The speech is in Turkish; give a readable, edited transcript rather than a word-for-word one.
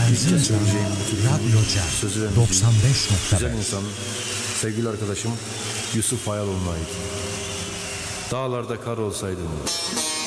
Erzincan Radyo Cem sözü ve müziği 95.5. güzel insan, sevgili arkadaşım Yusuf Hayaloğlu'na ait. Dağlarda kar olsaydın,